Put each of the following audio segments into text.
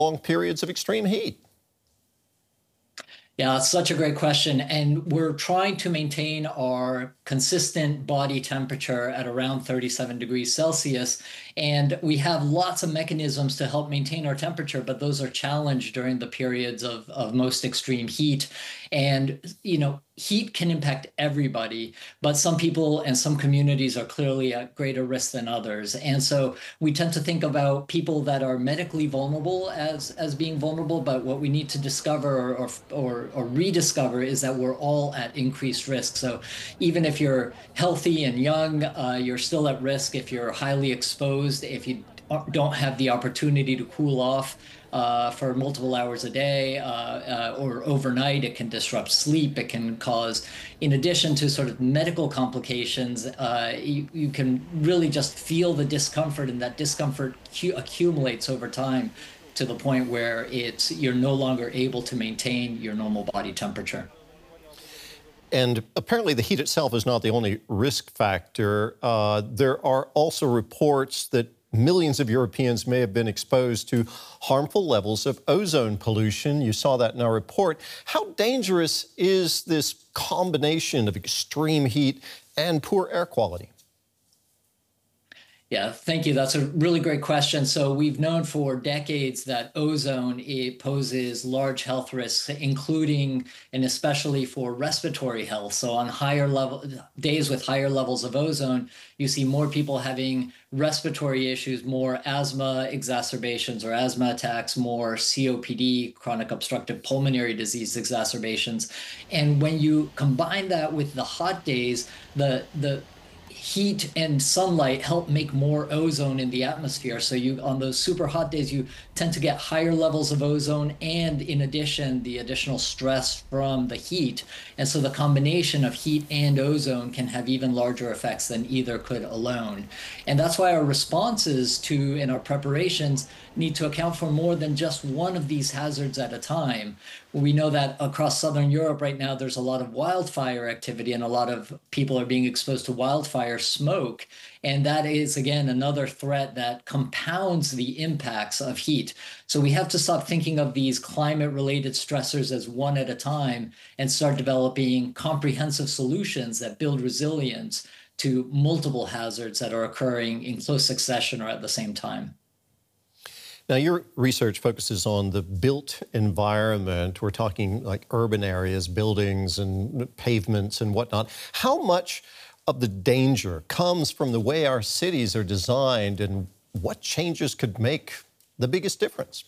long periods of extreme heat? Yeah, it's such a great question. And we're trying to maintain our consistent body temperature at around 37 degrees Celsius. And we have lots of mechanisms to help maintain our temperature, but those are challenged during the periods of most extreme heat. And, heat can impact everybody, but some people and some communities are clearly at greater risk than others. And so we tend to think about people that are medically vulnerable as being vulnerable, but what we need to discover or rediscover is that we're all at increased risk. So even if you're healthy and young, you're still at risk if you're highly exposed, if you don't have the opportunity to cool off for multiple hours a day or overnight. It can disrupt sleep. It can cause, in addition to sort of medical complications, you can really just feel the discomfort, and that discomfort accumulates over time to the point where you're no longer able to maintain your normal body temperature. And apparently the heat itself is not the only risk factor. There are also reports that millions of Europeans may have been exposed to harmful levels of ozone pollution. You saw that in our report. How dangerous is this combination of extreme heat and poor air quality? Yeah, thank you. That's a really great question. So we've known for decades that ozone, it poses large health risks, including and especially for respiratory health. So on higher level days with higher levels of ozone, you see more people having respiratory issues, more asthma exacerbations or asthma attacks, more COPD, chronic obstructive pulmonary disease exacerbations. And when you combine that with the hot days, the heat and sunlight help make more ozone in the atmosphere. So on those super hot days, you tend to get higher levels of ozone, and in addition, the additional stress from the heat. And so the combination of heat and ozone can have even larger effects than either could alone. And that's why our responses to and our preparations need to account for more than just one of these hazards at a time. We know that across Southern Europe right now, there's a lot of wildfire activity, and a lot of people are being exposed to wildfire smoke. And that is, again, another threat that compounds the impacts of heat. So we have to stop thinking of these climate-related stressors as one at a time and start developing comprehensive solutions that build resilience to multiple hazards that are occurring in close succession or at the same time. Now, your research focuses on the built environment. We're talking like urban areas, buildings and pavements and whatnot. How much of the danger comes from the way our cities are designed, and what changes could make the biggest difference?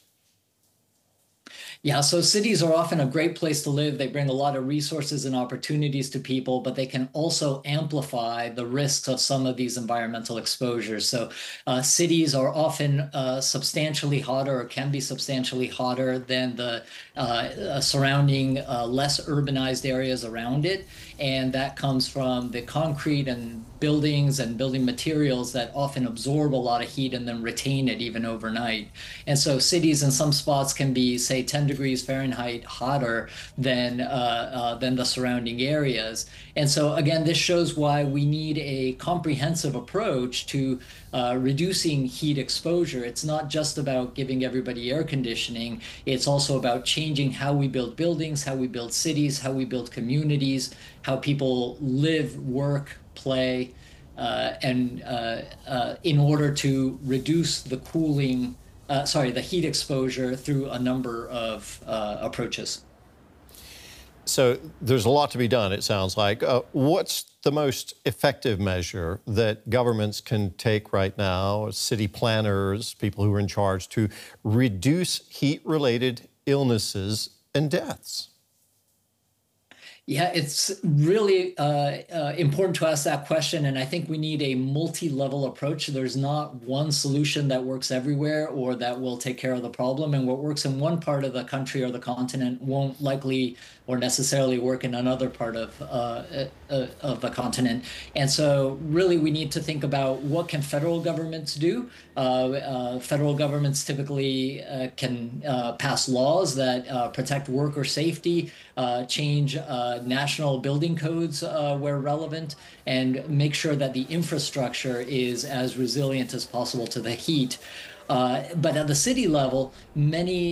Yeah, so cities are often a great place to live. They bring a lot of resources and opportunities to people, but they can also amplify the risks of some of these environmental exposures. So cities are often substantially hotter, or can be substantially hotter than the surrounding less urbanized areas around it. And that comes from the concrete and buildings and building materials that often absorb a lot of heat and then retain it even overnight. And so cities in some spots can be, say, 10 degrees Fahrenheit hotter than the surrounding areas. And so again, this shows why we need a comprehensive approach to reducing heat exposure. It's not just about giving everybody air conditioning. It's also about changing how we build buildings, how we build cities, how we build communities, how people live, work, play, and in order to reduce the heat exposure through a number of approaches. So there's a lot to be done, it sounds like. What's the most effective measure that governments can take right now, city planners, people who are in charge, to reduce heat-related illnesses and deaths? Yeah, it's really important to ask that question. And I think we need a multi-level approach. There's not one solution that works everywhere or that will take care of the problem. And what works in one part of the country or the continent won't likely or necessarily work in another part of the continent. And so really we need to think about what can federal governments do. Federal governments typically can pass laws that protect worker safety, change national building codes where relevant, and make sure that the infrastructure is as resilient as possible to the heat. But at the city level, many